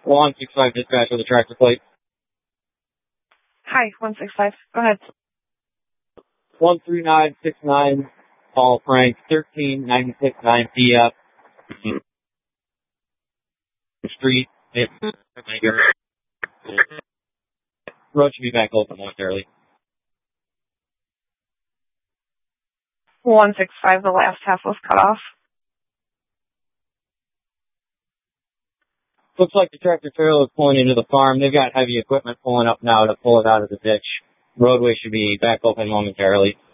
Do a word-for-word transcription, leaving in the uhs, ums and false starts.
one six five dispatch with a tractor plate. Hi, one six five. Go ahead. one three nine six nine, Paul Frank, thirteen ninety-six nine P F. Street. Road should be back open momentarily. one six five, the last half was cut off. Looks like the tractor trailer is pulling into the farm. They've got heavy equipment pulling up now to pull it out of the ditch. Roadway should be back open momentarily.